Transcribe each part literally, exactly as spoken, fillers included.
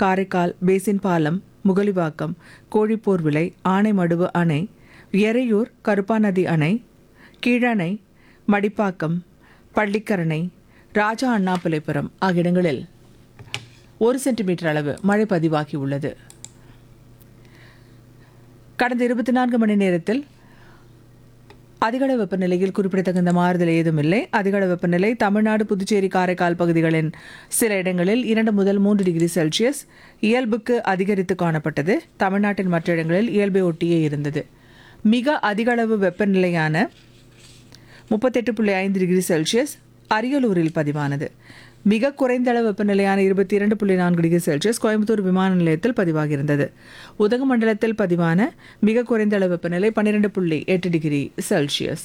Karaikal basin பாலம், முகலிவாக்கம், கோழிப்போர்விலை, ஆனைமடுவு அணை, எறையூர் கருப்பாநதி அணை, கீழணை, மடிப்பாக்கம், பள்ளிக்கரணை, ராஜா அண்ணாபிள்ளைபுரம் ஆகிய இடங்களில் ஒரு சென்டிமீட்டர் அளவு மழை பதிவாகியுள்ளது. கடந்த இருபத்தி நான்கு மணி நேரத்தில் அதிகளவு வெப்பநிலையில் குறிப்பிடத்தகுந்த மாறுதல் ஏதுமில்லை. அதிகளவு வெப்பநிலை தமிழ்நாடு, புதுச்சேரி, காரைக்கால் பகுதிகளின் சில இடங்களில் இரண்டு முதல் மூன்று டிகிரி செல்சியஸ் இயல்புக்கு அதிகரித்து காணப்பட்டது. தமிழ்நாட்டின் மற்ற இடங்களில் இயல்பை ஒட்டியே இருந்தது. மிக அதிகளவு வெப்பநிலையான முப்பத்தெட்டு புள்ளி ஐந்து டிகிரி செல்சியஸ் அரியலூரில் பதிவானது. மிக குறைந்த அளவு வெப்பநிலையான இருபத்தி இரண்டு புள்ளி நான்கு டிகிரி செல்சியஸ் கோயம்புத்தூர் விமான நிலையத்தில் பதிவாகியிருந்தது. உதகமண்டலத்தில் பதிவான மிக குறைந்த அளவு வெப்பநிலை பன்னிரண்டு புள்ளி எட்டு டிகிரி செல்சியஸ்.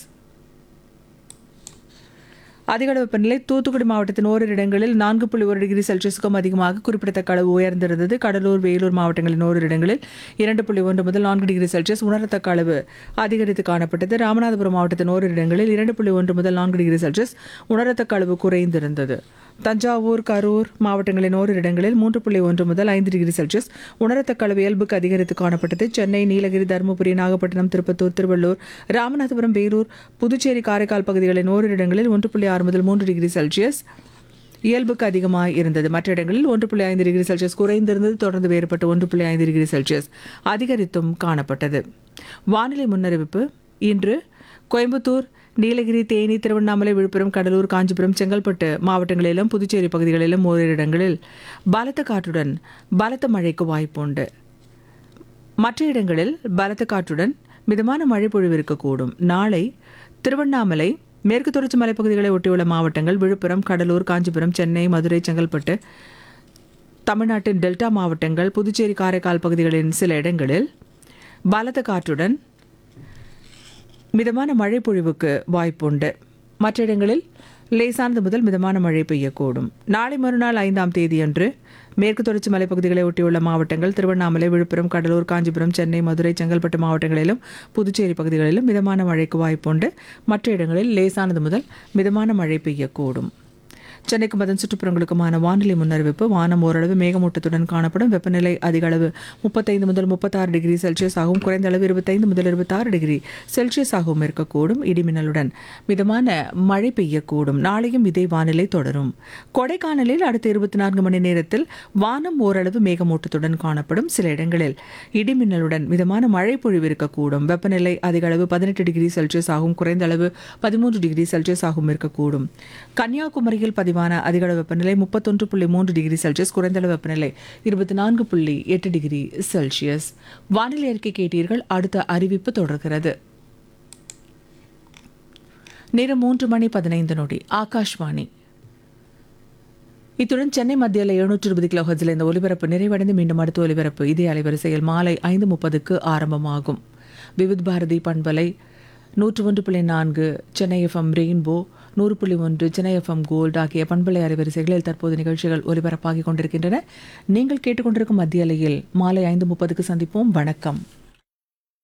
அதிகளவு வெப்பநிலை தூத்துக்குடி மாவட்டத்தின் ஓரிரு இடங்களில் நான்கு புள்ளி ஒரு டிகிரி செல்சியஸுக்கும் அதிகமாக குறிப்பிடத்தக்க அளவு உயர்ந்திருந்தது. கடலூர், வேலூர் மாவட்டங்களின் ஓரிரு இடங்களில் இரண்டு புள்ளி ஒன்று முதல் நான்கு டிகிரி செல்சியஸ் உணரத்தக்க அளவு அதிகரித்து காணப்பட்டது. ராமநாதபுரம் மாவட்டத்தின் ஓரிரு இடங்களில் இரண்டு புள்ளி ஒன்று முதல் நான்கு டிகிரி செல்சியஸ் உணரத்தக்க அளவு குறைந்திருந்தது. தஞ்சாவூர், கரூர் மாவட்டங்களின் ஓரிரு இடங்களில் மூன்று புள்ளி ஒன்று முதல் ஐந்து டிகிரி செல்சியஸ் உணரத்தக்க அளவு இயல்புக்கு அதிகரித்து காணப்பட்டது. சென்னை, நீலகிரி, தருமபுரி, நாகப்பட்டினம், திருப்பத்தூர், திருவள்ளூர், ராமநாதபுரம், வேலூர், புதுச்சேரி, காரைக்கால் பகுதிகளின் ஓரிரு இடங்களில் ஒன்று புள்ளி ஆறு முதல் மூன்று டிகிரி செல்சியஸ் இயல்புக்கு அதிகமாக இருந்தது. மற்ற இடங்களில் ஒன்று புள்ளி ஐந்து டிகிரி செல்சியஸ் குறைந்திருந்தது. தொடர்ந்து வேறுபட்டு ஒன்று புள்ளி ஐந்து டிகிரி செல்சியஸ் அதிகரித்தும் காணப்பட்டது. வானிலை முன்னறிவிப்பு. இன்று கோயம்புத்தூர், நீலகிரி, தேனி, திருவண்ணாமலை, விழுப்புரம், கடலூர், காஞ்சிபுரம், செங்கல்பட்டு மாவட்டங்களிலும் புதுச்சேரி பகுதிகளிலும் ஓரிரு இடங்களில் பலத்த காற்றுடன் பலத்த மழைக்கு வாய்ப்புண்டு. மற்ற இடங்களில் பலத்த காற்றுடன் மிதமான மழை பொழிவு இருக்கக்கூடும். நாளை திருவண்ணாமலை, மேற்கு தொடர்ச்சி மலைப்பகுதிகளை ஒட்டியுள்ள மாவட்டங்கள், விழுப்புரம், கடலூர், காஞ்சிபுரம், சென்னை, மதுரை, செங்கல்பட்டு, தமிழ்நாட்டின் டெல்டா மாவட்டங்கள், புதுச்சேரி, காரைக்கால் பகுதிகளின் சில இடங்களில் பலத்த காற்றுடன் மிதமான மழை பொழிவுக்கு வாய்ப்புண்டு. மற்ற இடங்களில் லேசானது முதல் மிதமான மழை பெய்யக்கூடும். நாளை மறுநாள் ஐந்தாம் தேதியன்று மேற்கு தொடர்ச்சி மலைப்பகுதிகளை ஒட்டியுள்ள மாவட்டங்கள், திருவண்ணாமலை, விழுப்புரம், கடலூர், காஞ்சிபுரம், சென்னை, மதுரை, செங்கல்பட்டு மாவட்டங்களிலும் புதுச்சேரி பகுதிகளிலும் மிதமான மழைக்கு வாய்ப்புண்டு. மற்ற இடங்களில் லேசானது முதல் மிதமான மழை பெய்யக்கூடும். சென்னைக்கும் அதன் சுற்றுப்புறங்களுக்குமான வானிலை முன்னறிவிப்பு. வானம் ஓரளவு மேகமூட்டத்துடன் காணப்படும். வெப்பநிலை அதிக அளவு முப்பத்தைந்து முதல் முப்பத்தாறு டிகிரி செல்சியஸ் ஆகவும், குறைந்த அளவு இருபத்தைந்து முதல் இருபத்தாறு டிகிரி செல்சியஸ் ஆகவும் இருக்கக்கூடும். இடிமின்னலுடன் மிதமான மழை பெய்யக்கூடும். நாளையும் இதே வானிலை தொடரும். கொடைக்கானலில் அடுத்த இருபத்தி நான்கு மணி நேரத்தில் வானம் ஓரளவு மேகமூட்டத்துடன் காணப்படும். சில இடங்களில் இடிமின்னலுடன் மிதமான மழை பொழிவு இருக்கக்கூடும். வெப்பநிலை அதிக அளவு பதினெட்டு டிகிரி செல்சியஸ் ஆகவும், குறைந்த அளவு பதிமூன்று டிகிரி செல்சியஸ் ஆகவும் இருக்கக்கூடும். கன்னியாகுமரியில் பதிவான அதிகளவு வெப்பநிலை முப்பத்தொன்று புள்ளி மூன்று டிகிரி செல்சியஸ், குறைந்த அளவு வெப்பநிலை இருபத்தி நான்கு புள்ளி எட்டு டிகிரி செல்சியஸ். வானிலை அறிக்கை கேட்டீர்கள். அடுத்த அறிவிப்பு தொடர்கிறது. நேரம் மூன்று மணி பதினைந்து நொடி. ஆகாஷ்வாணி. இத்துடன் சென்னை மத்தியில் எழுநூற்று இருபது கிலோ ஹெர்ட்ஸில் இந்த ஒலிபரப்பு நிறைவடைந்து மீண்டும் அடுத்த ஒலிபரப்பு இதே அலைவரிசையில் மாலை ஐந்து முப்பதுக்கு ஆரம்பமாகும். விவித் பாரதி பண்பலை நூற்று ஒன்று புள்ளி நான்கு, சென்னை எஃப்எம் ரெயின்போ நூறு புள்ளி ஒன்று, சென்னை எஃப்எம் கோல்ட் ஆகிய பண்பலை அலைவரிசைகளில் தற்போது நிகழ்ச்சிகள் ஒலிபரப்பாகிக் கொண்டிருக்கின்றன. நீங்கள் கேட்டுக்கொண்டிருக்கும் மத்திய அலையில் மாலை ஐந்து முப்பதுக்கு சந்திப்போம். வணக்கம்.